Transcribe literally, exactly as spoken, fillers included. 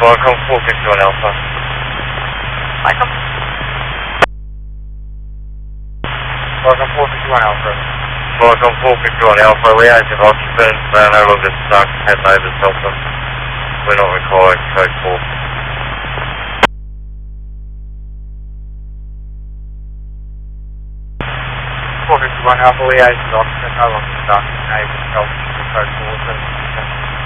Welcome four fifty-one Alpha. Michael? Welcome four fifty-one Alpha. Welcome four fifty-one Alpha. Liaise with occupants. They are no longer stuck. Head over, stop them. We're not required. Code four. four fifty-one Alpha. Liaise with occupants. No longer stuck. Enable self. Code four.